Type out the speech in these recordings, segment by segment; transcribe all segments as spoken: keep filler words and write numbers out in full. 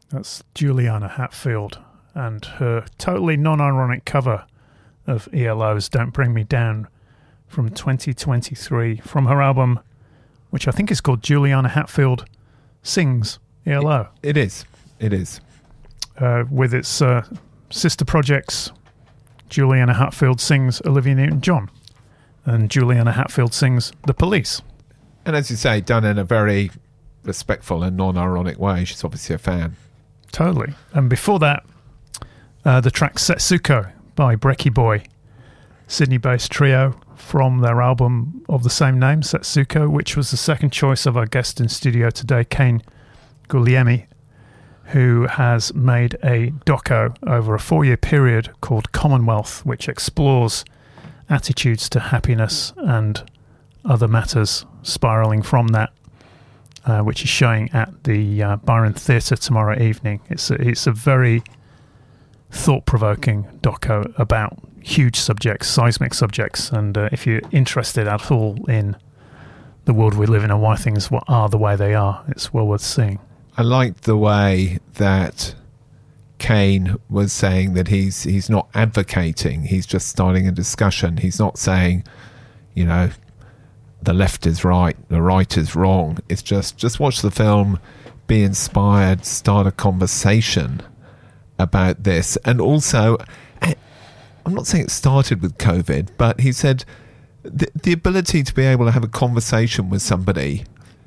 That's Juliana Hatfield and her totally non-ironic cover of E L O's Don't Bring Me Down from twenty twenty-three, from her album, which I think is called Juliana Hatfield Sings E L O. It, it is. It is. Uh, with its uh, sister projects, Juliana Hatfield Sings Olivia Newton-John and Juliana Hatfield Sings The Police. And as you say, done in a very respectful and non-ironic way. She's obviously a fan. Totally. And before that, uh, the track Setsuko by Brekkie Boy, Sydney-based trio from their album of the same name, Setsuko, which was the second choice of our guest in studio today, Kane Guglielmi, who has made a doco over a four-year period called Commonwealth, which explores attitudes to happiness and other matters spiralling from that, uh, which is showing at the uh, Byron Theatre tomorrow evening. It's a, it's a very thought-provoking doco about huge subjects, seismic subjects, and uh, if you're interested at all in the world we live in and why things are the way they are, it's well worth seeing. I liked the way that Kane was saying that he's he's not advocating, he's just starting a discussion. He's not saying, you know, the left is right, the right is wrong. It's just, just watch the film, be inspired, start a conversation about this. And also, I'm not saying it started with COVID, but he said the, the ability to be able to have a conversation with somebody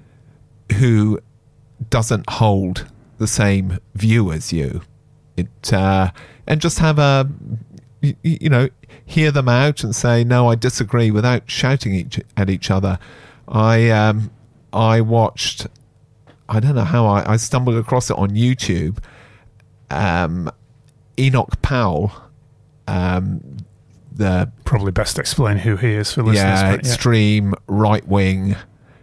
who doesn't hold the same view as you, it uh, and just have a, you, you know, hear them out and say, no, I disagree, without shouting each, at each other. I um, I watched, I don't know how I, I stumbled across it on YouTube. Um, Enoch Powell, um, the probably best explain who he is for listeners. Yeah, but, yeah. extreme right wing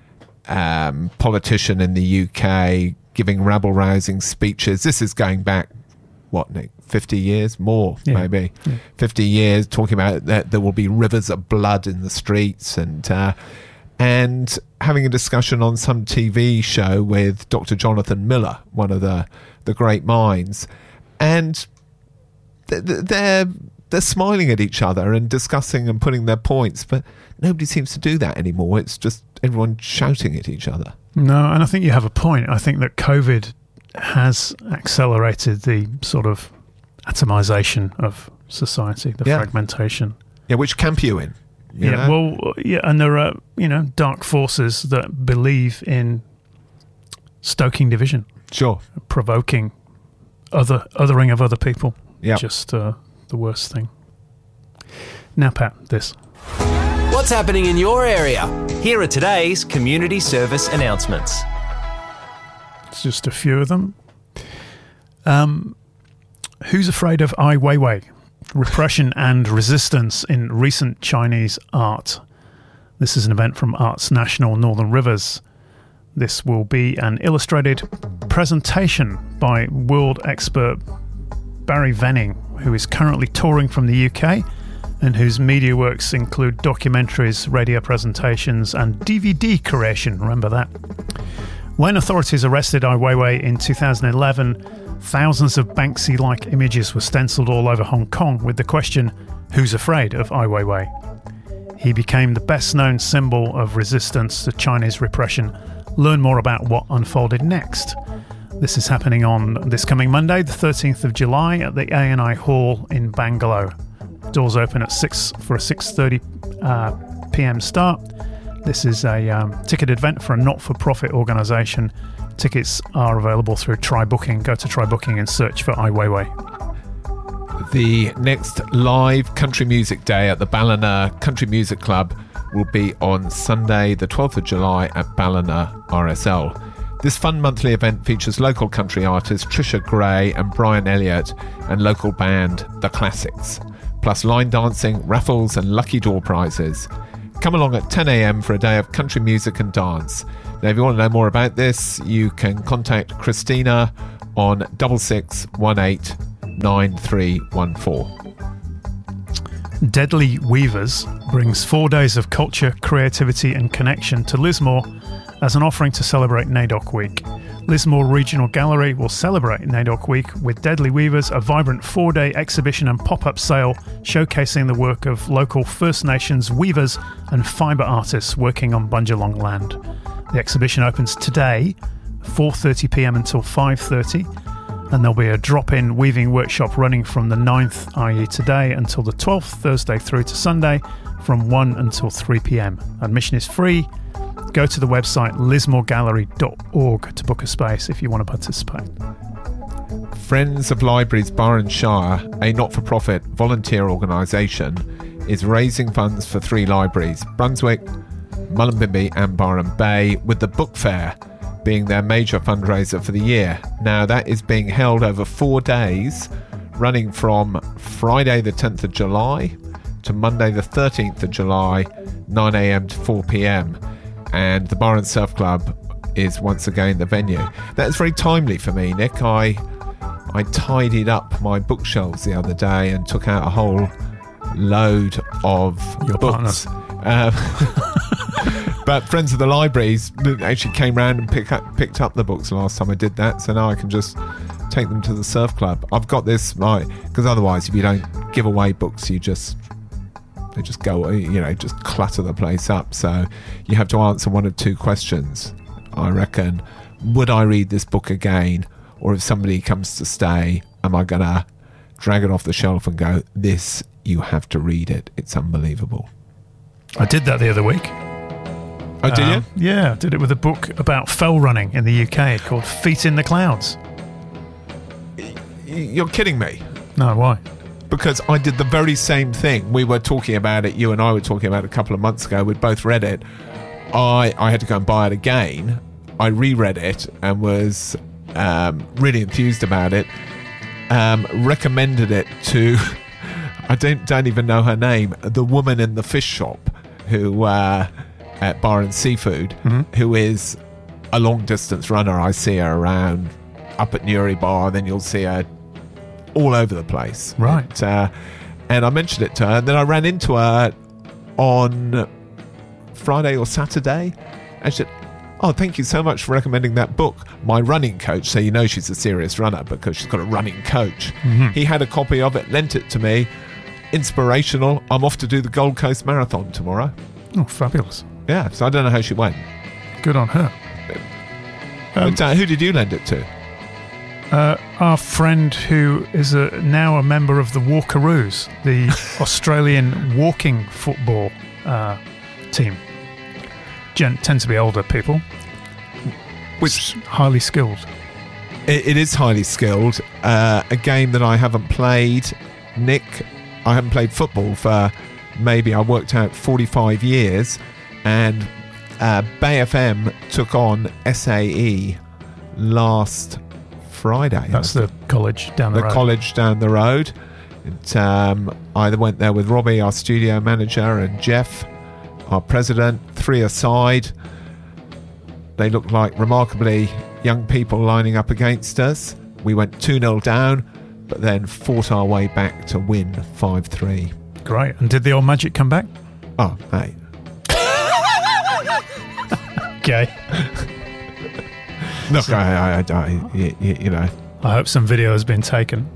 um, politician in the U K, giving rabble rousing speeches. This is going back, what, Nick, fifty years more, yeah. maybe yeah. fifty years, talking about that there will be rivers of blood in the streets, and uh, and having a discussion on some T V show with Doctor Jonathan Miller, one of the the great minds, and they're they're smiling at each other and discussing and putting their points, but nobody seems to do that anymore. It's just everyone shouting at each other. No, and I think you have a point. I think that COVID has accelerated the sort of atomization of society, the yeah. fragmentation. Yeah, which camp are you in? You yeah, know? well, yeah, and there are, you know, dark forces that believe in stoking division. Sure. Provoking other othering of other people. Yeah. Just uh, the worst thing. Now, Pat, this. What's happening in your area? Here are today's community service announcements. It's just a few of them. Um, who's afraid of Ai Weiwei? Repression and resistance in recent Chinese art. This is an event from Arts National Northern Rivers. This will be an illustrated presentation by world expert Barry Venning, who is currently touring from the U K and whose media works include documentaries, radio presentations and D V D creation. Remember that? When authorities arrested Ai Weiwei in two thousand eleven, thousands of Banksy-like images were stenciled all over Hong Kong with the question, who's afraid of Ai Weiwei? He became the best-known symbol of resistance to Chinese repression. Learn more about what unfolded next. This is happening on this coming Monday, the thirteenth of July, at the A N I Hall in Bangalow. Doors open at six for a six thirty uh, p m start. This is a um, ticketed event for a not-for-profit organisation. Tickets are available through Try Booking. Go to Try Booking and search for Ai Weiwei. The next live country music day at the Ballina Country Music Club will be on Sunday, the twelfth of July at Ballina R S L. This fun monthly event features local country artists Trisha Gray and Brian Elliott and local band The Classics, plus line dancing, raffles and lucky door prizes. Come along at ten a m for a day of country music and dance. Now, if you want to know more about this, you can contact Christina on six six one eight nine three one four. Deadly Weavers brings four days of culture, creativity and connection to Lismore as an offering to celebrate NAIDOC Week. Lismore Regional Gallery will celebrate N A D O C Week with Deadly Weavers, a vibrant four-day exhibition and pop-up sale showcasing the work of local First Nations weavers and fibre artists working on Bundjalung land. The exhibition opens today, four thirty p m until five thirty, and there'll be a drop-in weaving workshop running from the ninth, that is today, until the twelfth, Thursday through to Sunday, from one until three p m. Admission is free. Go to the website lismore gallery dot org to book a space if you want to participate. Friends of Libraries Byron Shire, a not-for-profit volunteer organisation, is raising funds for three libraries, Brunswick, Mullumbimby and Byron Bay, with the book fair being their major fundraiser for the year. Now, that is being held over four days, running from Friday the tenth of July to Monday the thirteenth of July, nine a m to four p m, and the Byron Surf Club is once again the venue. That's very timely for me, Nick. I I tidied up my bookshelves the other day and took out a whole load of Your books. Um, but Friends of the Libraries actually came round and pick up, picked up the books last time I did that, so now I can just take them to the surf club. I've got this, because otherwise if you don't give away books, you just they just go, you know, just clutter the place up. So you have to answer one of two questions, I reckon. Would I read this book again? Or if somebody comes to stay, am I going to drag it off the shelf and go, this, you have to read it. It's unbelievable. I did that the other week. Oh, did um, you? Yeah, I did it with a book about fell running in the U K called Feet in the Clouds. You're kidding me. No, why? Because I did the very same thing. We were talking about it, you and I were talking about it a couple of months ago. We'd both read it. I, I had to go and buy it again. I reread it and was um, really enthused about it. Um, recommended it to, I don't, don't even know her name, the woman in the fish shop who uh, at Byron Seafood, mm-hmm. who is a long distance runner. I see her around up at Newry Bar, then you'll see her all over the place. Right. It, uh, and I mentioned it to her, and then I ran into her on Friday or Saturday, and she said, oh, thank you so much for recommending that book. My running coach, so you know she's a serious runner because she's got a running coach. Mm-hmm. He had a copy of it, lent it to me. Inspirational. I'm off to do the Gold Coast Marathon tomorrow. Oh, fabulous. Yeah, so I don't know how she went. Good on her. Um, but, uh, who did you lend it to? Uh, our friend who is a, now a member of the Walkaroos, the Australian walking football uh, team. Gen- tend to be older people. Which highly skilled. It, it is highly skilled. Uh, a game that I haven't played. Nick, I haven't played football for maybe, I worked out, forty-five years. And uh, Bay F M took on S A E last Friday. That's the college down the, the road. The college down the road. It, um, I went there with Robbie, our studio manager, and Jeff, our president, three aside. They looked like remarkably young people lining up against us. We went two nil down, but then fought our way back to win five three. Great. And did the old magic come back? Oh, hey. Okay. Look, I, I, I, I you, you know. I hope some video has been taken.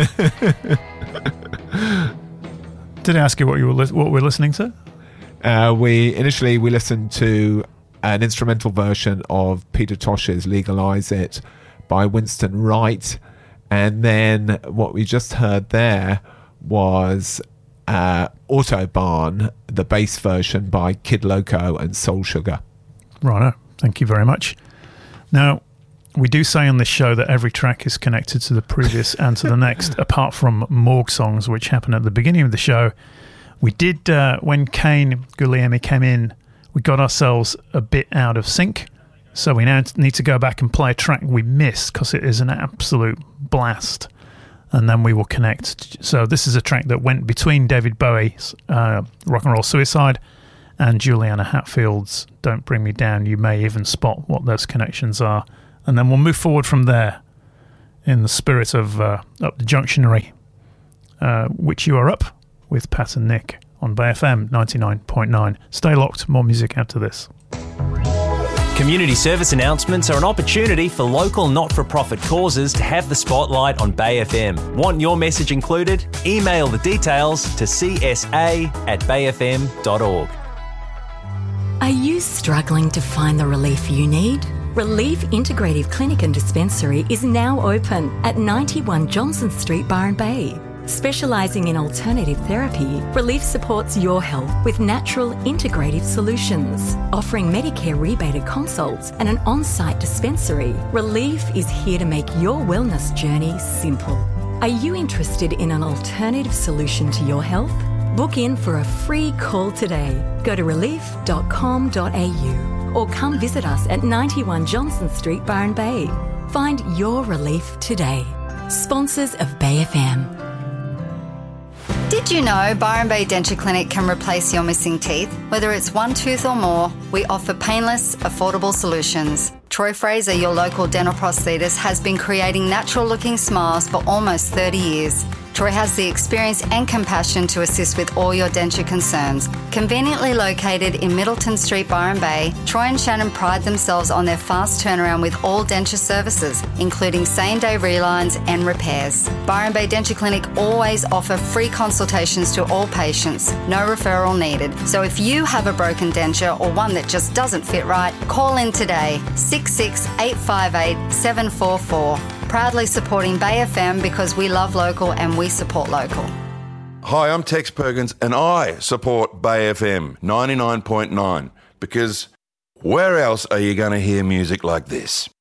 Did I ask you what you were li- what we're listening to? Uh, we initially we listened to an instrumental version of Peter Tosh's "Legalize It" by Winston Wright, and then what we just heard there was uh, Autobahn, the bass version by Kid Loco and Soul Sugar. Righto, thank you very much. Now, we do say on this show that every track is connected to the previous and to the next, apart from Morgue songs, which happen at the beginning of the show. We did, uh, when Kane Guglielmi came in, we got ourselves a bit out of sync. So we now need to go back and play a track we missed because it is an absolute blast. And then we will connect. So this is a track that went between David Bowie's uh, Rock and Roll Suicide and Juliana Hatfield's Don't Bring Me Down. You may even spot what those connections are. And then we'll move forward from there in the spirit of uh, Up the Junctionary, uh, which you are up with Pat and Nick on Bay F M ninety-nine point nine. Stay locked, more music after this. Community service announcements are an opportunity for local not-for-profit causes to have the spotlight on Bay F M. Want your message included? Email the details to c s a at bay f m dot org. Are you struggling to find the relief you need? Relief Integrative Clinic and Dispensary is now open at ninety-one Johnson Street, Byron Bay. Specialising in alternative therapy, Relief supports your health with natural integrative solutions. Offering Medicare rebated consults and an on-site dispensary, Relief is here to make your wellness journey simple. Are you interested in an alternative solution to your health? Book in for a free call today. Go to relief dot com dot a u or come visit us at ninety-one Johnson Street, Byron Bay. Find your relief today. Sponsors of Bay F M. Did you know Byron Bay Denture Clinic can replace your missing teeth? Whether it's one tooth or more, we offer painless, affordable solutions. Troy Fraser, your local dental prosthetist, has been creating natural-looking smiles for almost thirty years. Troy has the experience and compassion to assist with all your denture concerns. Conveniently located in Middleton Street, Byron Bay, Troy and Shannon pride themselves on their fast turnaround with all denture services, including same-day relines and repairs. Byron Bay Denture Clinic always offer free consultations to all patients, no referral needed. So if you have a broken denture or one that just doesn't fit right, call in today, six six eight five eight seven four four. Proudly supporting Bay F M because we love local and we support local. Hi, I'm Tex Perkins and I support Bay F M ninety-nine point nine because where else are you going to hear music like this?